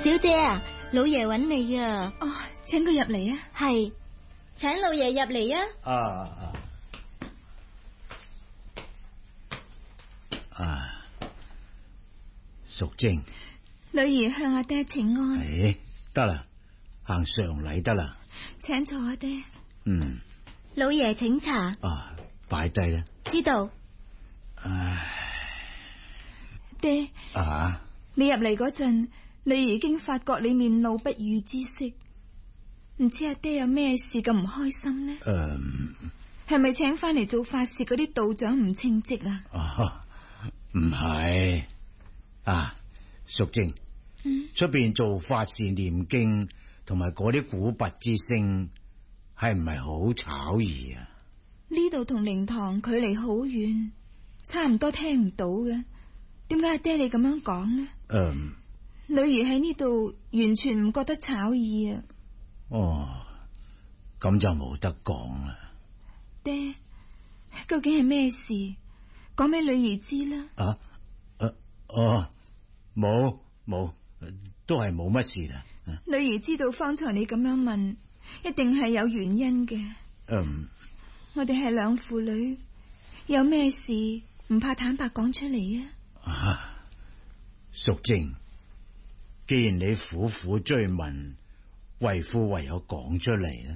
小姐啊，老爺揾你啊。 哦，請佢入嚟啊。 係，請老爺入嚟啊。 淑貞， 女兒向阿爹請安。 得啦，行常禮得啦。 請坐啊，爹。 老爺請茶。 擺低啦。 知道。 爹。你入嚟嗰陣，女兒已經發覺你面露不愉之色，唔知阿爹有咩事咁唔開心呢？係咪請翻嚟做法事嗰啲道長唔稱職啊？ 唔係。淑貞，出邊做法事念經同埋嗰啲古拔之聲，係唔係好吵耳啊？ 呢度同靈堂距離好遠，差唔多聽唔到嘅。點解阿爹你咁樣講呢？女兒喺呢度完全唔覺得吵耳啊。 咁就冇得講啦。 爹，究竟係咩事？講俾女兒知啦。 冇，都係冇乜事啦。 女兒知道方才你咁樣問，一定係有原因嘅。我哋係兩父女，有咩事唔怕坦白講出嚟啊。 淑貞，既然你苦苦追問，為父唯有講出嚟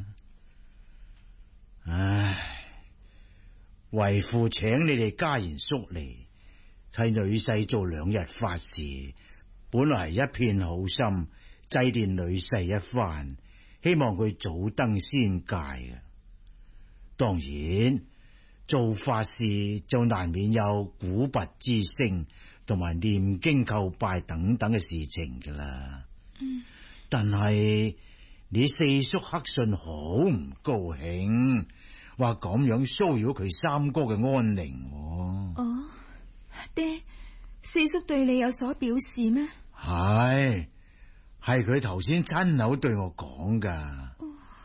啦。為父請你哋家賢叔嚟替女婿做2日法事，本來係一片好心，祭奠女婿一番，希望佢早登仙界嘅。當然做法事就難免有古拔之聲同埋念經叩拜等等嘅事情噶啦。但係你四叔黑信好唔高興，話咁樣騷擾佢三哥嘅安寧。 爹，四叔對你有所表示咩？ 係佢頭先親口對我講噶。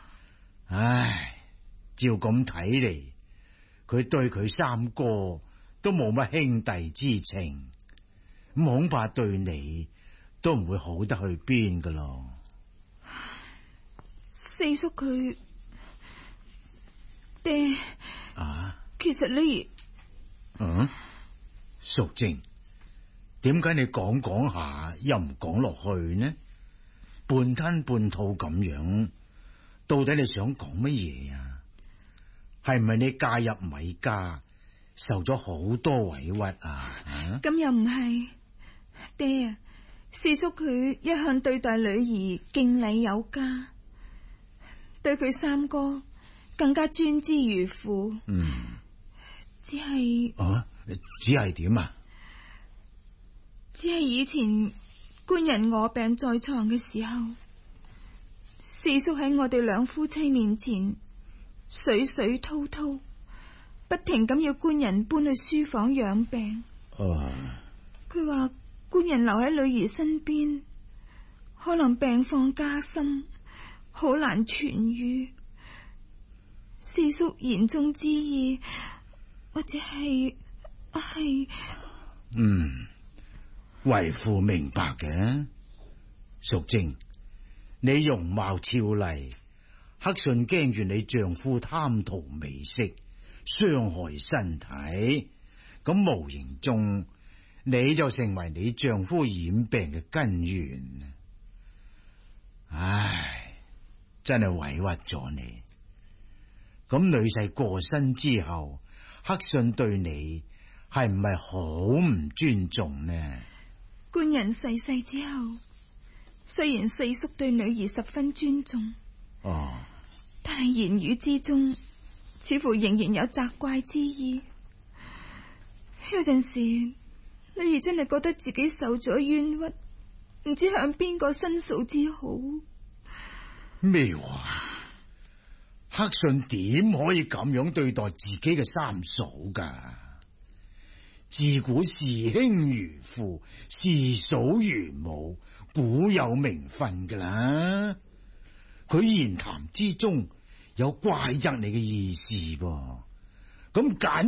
照咁睇嚟，佢對佢三哥都冇乜兄弟之情，咁恐怕對你都唔會好得去邊噶咯。 四叔佢，爹，其實你淑貞，點解你講下又唔講落去呢？半吞半吐咁樣，到底你想講乜嘢啊？係唔係你嫁入米家受咗好多委屈啊？ 咁又唔係，爹啊，四叔佢一向對待女兒敬禮有加，對佢三哥更加尊之如父。只係點啊？只係以前官人臥病在床嘅時候，四叔喺我哋兩夫妻面前水水滔滔，不停咁要官人搬去書房養病。佢話官人留喺女兒身邊，可能病況加深，好難痊愈。四叔言中之意，或者係為父明白嘅。淑貞，你容貌俏麗，黑信驚住你丈夫貪圖美色，傷害身體，咁無形中你就成為你丈夫染病嘅根源。真係委屈咗你。咁女婿過身之後，黑信對你係唔係好唔尊重呢？ 官人逝世之後，雖然四叔對女兒十分尊重，但係言語之中似乎仍然有責怪之意。有陣時，女兒真係覺得自己受咗冤屈，唔知向邊個申訴之好。 咩話？黑信點可以咁樣對待自己嘅三嫂噶？自古士兄如父，士嫂如母，古有名分噶啦。佢言談之中有怪責你嘅意思噃，咁簡